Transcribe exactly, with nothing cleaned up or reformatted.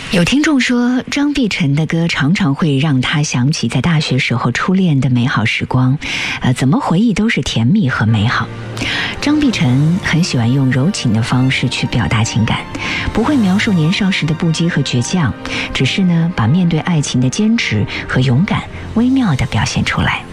有听众说，张碧晨的歌常常会让他想起在大学时候初恋的美好时光，呃，怎么回忆都是甜蜜和美好。张碧晨很喜欢用柔情的方式去表达情感，不会描述年少时的不羁和倔强，只是呢，把面对爱情的坚持和勇敢微妙地表现出来。